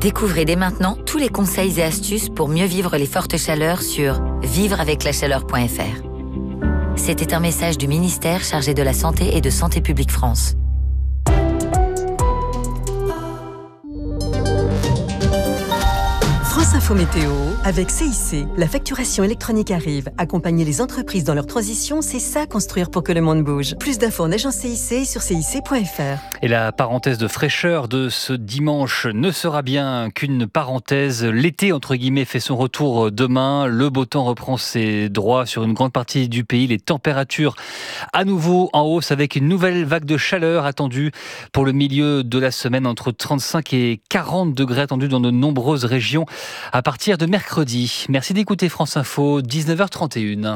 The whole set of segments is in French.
Découvrez dès maintenant tous les conseils et astuces pour mieux vivre les fortes chaleurs sur vivreaveclachaleur.fr. C'était un message du ministère chargé de la Santé et de Santé publique France. France Info Météo, avec CIC. La facturation électronique arrive. Accompagner les entreprises dans leur transition, c'est ça construire pour que le monde bouge. Plus d'infos en agence CIC et sur cic.fr. Et la parenthèse de fraîcheur de ce dimanche ne sera bien qu'une parenthèse. L'été, entre guillemets, fait son retour demain. Le beau temps reprend ses droits sur une grande partie du pays. Les températures à nouveau en hausse avec une nouvelle vague de chaleur attendue pour le milieu de la semaine. Entre 35 et 40 degrés attendus dans de nombreuses régions à partir de mercredi. Merci d'écouter France Info, 19h31.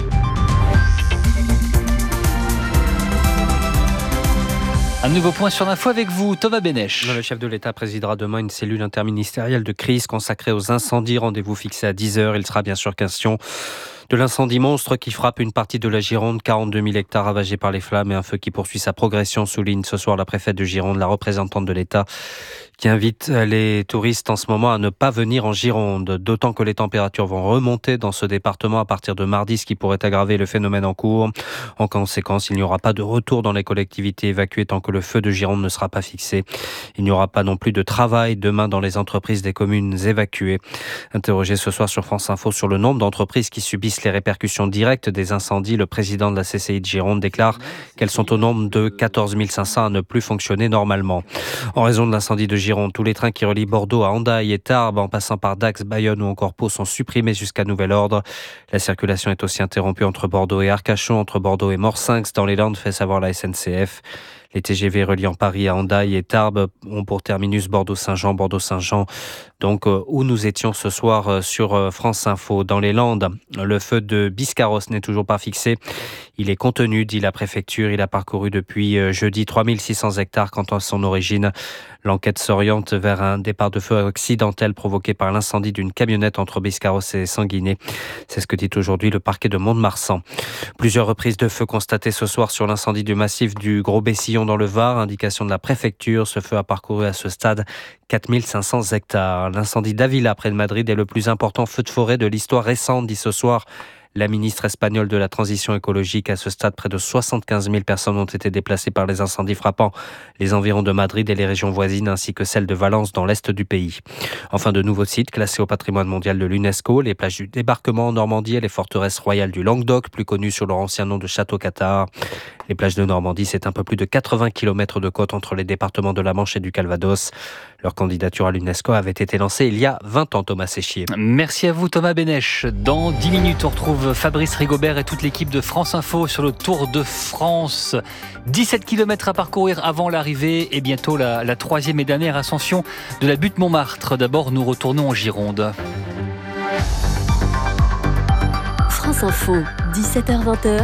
Un nouveau point sur l'info avec vous, Thomas Bénèche. Le chef de l'État présidera demain une cellule interministérielle de crise consacrée aux incendies. Rendez-vous fixé à 10h. Il sera bien sûr question de l'incendie monstre qui frappe une partie de la Gironde, 42 000 hectares ravagés par les flammes et un feu qui poursuit sa progression, souligne ce soir la préfète de Gironde, la représentante de l'État, qui invite les touristes en ce moment à ne pas venir en Gironde, d'autant que les températures vont remonter dans ce département à partir de mardi, ce qui pourrait aggraver le phénomène en cours. En conséquence, il n'y aura pas de retour dans les collectivités évacuées tant que le feu de Gironde ne sera pas fixé. Il n'y aura pas non plus de travail demain dans les entreprises des communes évacuées. Interrogé ce soir sur France Info sur le nombre d'entreprises qui subissent les répercussions directes des incendies, le président de la CCI de Gironde déclare qu'elles sont au nombre de 14 500 à ne plus fonctionner normalement. En raison de l'incendie de Gironde, tous les trains qui relient Bordeaux à Hendaye et Tarbes, en passant par Dax, Bayonne ou encore Pau, sont supprimés jusqu'à nouvel ordre. La circulation est aussi interrompue entre Bordeaux et Arcachon, entre Bordeaux et Morsinx, dans les Landes, fait savoir la SNCF. Les TGV reliant Paris à Hendaye et Tarbes ont pour terminus Bordeaux-Saint-Jean, Bordeaux-Saint-Jean. Donc, où nous étions ce soir sur France Info. Dans les Landes, le feu de Biscarrosse n'est toujours pas fixé. Il est contenu, dit la préfecture. Il a parcouru depuis jeudi 3600 hectares quant à son origine. L'enquête s'oriente vers un départ de feu accidentel provoqué par l'incendie d'une camionnette entre Biscarrosse et Sanguinet. C'est ce que dit aujourd'hui le parquet de Mont-de-Marsan. Plusieurs reprises de feu constatées ce soir sur l'incendie du massif du Gros-Bessillon dans le Var. Indication de la préfecture. Ce feu a parcouru à ce stade 4500 hectares. L'incendie d'Avila près de Madrid est le plus important feu de forêt de l'histoire récente, dit ce soir la ministre espagnole de la Transition écologique. À ce stade, près de 75 000 personnes ont été déplacées par les incendies frappant les environs de Madrid et les régions voisines, ainsi que celle de Valence dans l'est du pays. Enfin, de nouveaux sites classés au patrimoine mondial de l'UNESCO, les plages du Débarquement en Normandie et les forteresses royales du Languedoc, plus connues sous leur ancien nom de Château-Cathare. Les plages de Normandie, c'est un peu plus de 80 km de côte entre les départements de la Manche et du Calvados. Leur candidature à l'UNESCO avait été lancée il y a 20 ans, Thomas Séchier. Merci à vous, Thomas Bénèche. Dans 10 minutes, on retrouve Fabrice Rigobert et toute l'équipe de France Info sur le Tour de France. 17 km à parcourir avant l'arrivée et bientôt la troisième et dernière ascension de la butte Montmartre. D'abord, nous retournons en Gironde. France Info, 17h-20h.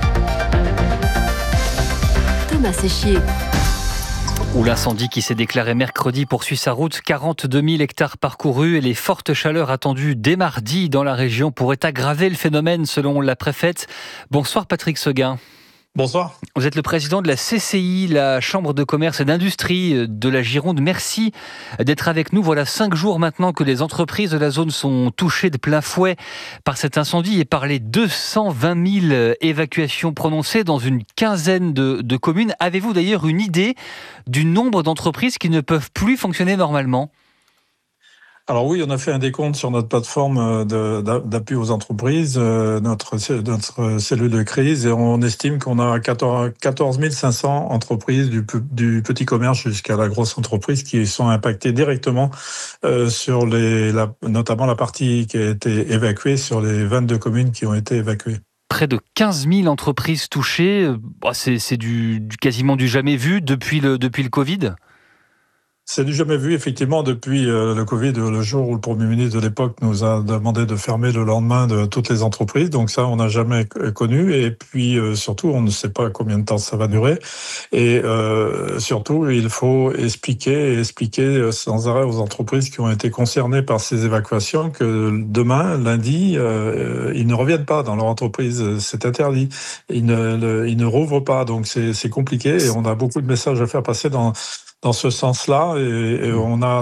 Thomas Séchier. Où l'incendie qui s'est déclaré mercredi poursuit sa route. 42 000 hectares parcourus et les fortes chaleurs attendues dès mardi dans la région pourraient aggraver le phénomène selon la préfète. Bonsoir Patrick Seguin. Bonsoir. Vous êtes le président de la CCI, la Chambre de commerce et d'industrie de la Gironde. Merci d'être avec nous. Voilà 5 jours maintenant que les entreprises de la zone sont touchées de plein fouet par cet incendie et par les 220 000 évacuations prononcées dans une quinzaine de communes. Avez-vous d'ailleurs une idée du nombre d'entreprises qui ne peuvent plus fonctionner normalement ? Alors oui, on a fait un décompte sur notre plateforme d'appui aux entreprises, notre cellule de crise, et on estime qu'on a 14 500 entreprises du petit commerce jusqu'à la grosse entreprise qui sont impactées directement sur notamment la partie qui a été évacuée sur les 22 communes qui ont été évacuées. Près de 15 000 entreprises touchées, c'est quasiment du jamais vu depuis le Covid. C'est du jamais vu, effectivement, depuis le Covid, le jour où le Premier ministre de l'époque nous a demandé de fermer le lendemain de toutes les entreprises. Donc ça, on n'a jamais connu. Et puis, surtout, on ne sait pas combien de temps ça va durer. Et surtout, il faut expliquer sans arrêt aux entreprises qui ont été concernées par ces évacuations que demain, lundi, ils ne reviennent pas dans leur entreprise. C'est interdit. Ils ne rouvrent pas. Donc c'est compliqué et on a beaucoup de messages à faire passer dans ce sens-là, et on a